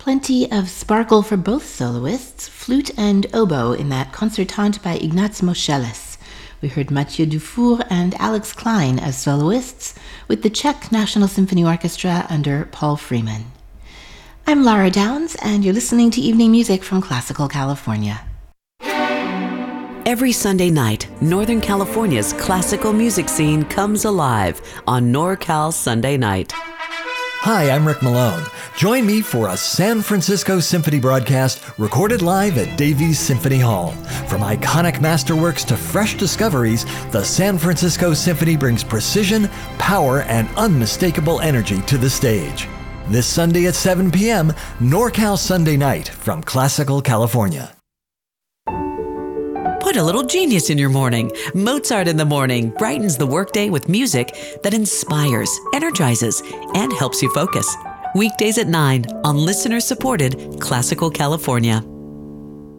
Plenty of sparkle for both soloists, flute and oboe in that concertante by Ignaz Moscheles. We heard Mathieu Dufour and Alex Klein as soloists, with the Czech National Symphony Orchestra under Paul Freeman. I'm Lara Downs, and you're listening to Evening Music from Classical California. Every Sunday night, Northern California's classical music scene comes alive on NorCal Sunday Night. Hi, I'm Rick Malone. Join me for a San Francisco Symphony broadcast recorded live at Davies Symphony Hall. From iconic masterworks to fresh discoveries, the San Francisco Symphony brings precision, power, and unmistakable energy to the stage. This Sunday at 7 p.m., NorCal Sunday Night from Classical California. Put a little genius in your morning. Mozart in the Morning brightens the workday with music that inspires, energizes, and helps you focus. Weekdays at 9 on listener-supported Classical California.